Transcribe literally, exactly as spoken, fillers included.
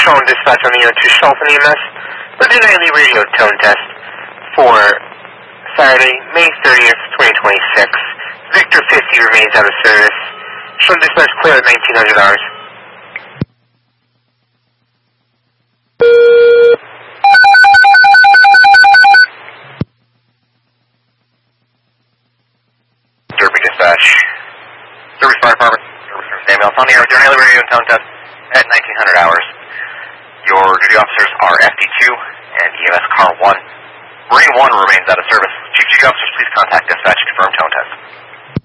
Sean Dispatch on the O two Charlton E M S. We'll do nightly radio tone test for Saturday, May thirtieth, twenty twenty-six. Victor fifty remains out of service. Sean Dispatch clear at nineteen hundred hours. Derby Dispatch. Service Fire Department. Service from Samuel. On the air, doing nightly radio tone test at nineteen hundred hours. Your duty officers are F D two and E M S Car one. Marine one remains out of service. Chief Duty Officers, please contact dispatch to confirm tone test.